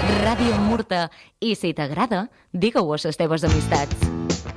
Ràdio Murta. I si t'agrada, digue-ho a les teves amistats.